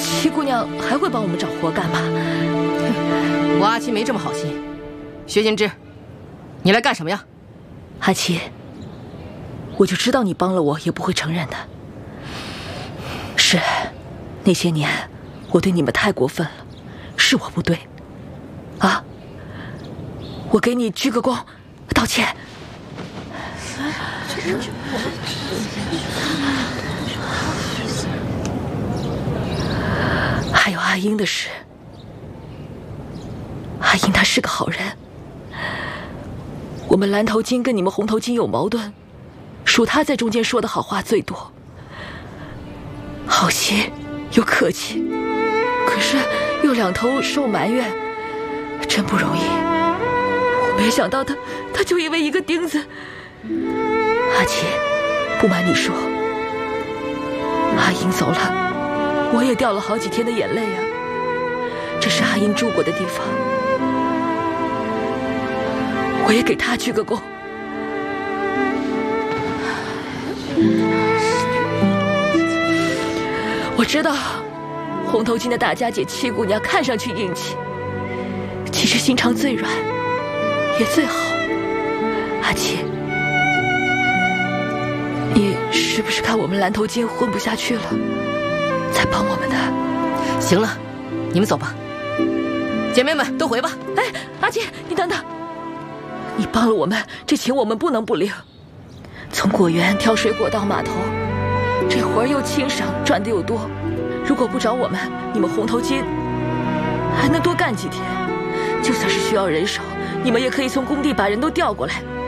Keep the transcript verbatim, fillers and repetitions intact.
七姑娘还会帮我们找活干吗？ 我阿七没这么好心。薛金枝，你来干什么呀？ 阿七，我就知道你帮了我也不会承认的。是，那些年我对你们太过分了，是我不对。啊，我给你鞠个躬，道歉。还有阿英的事，阿英她是个好人。我们蓝头巾跟你们红头巾有矛盾，属她在中间说的好话最多，好心又客气，可是又两头受埋怨，真不容易。我没想到她，她就因为一个钉子。阿七，不瞒你说，阿英走了，我也掉了好几天的眼泪啊。这是阿英住过的地方，我也给她鞠个躬。我知道红头巾的大家姐七姑娘看上去硬气，其实心肠最软也最好。阿七，你是不是看我们蓝头巾混不下去了才帮我们的？ 行了，你们走吧，姐妹们都回吧。 哎，阿七，你等等，你帮了我们，这情我们不能不领。从果园挑水果到码头，这活儿又轻省，赚的又多。如果不找我们，你们红头巾还能多干几天。就算是需要人手，你们也可以从工地把人都调过来。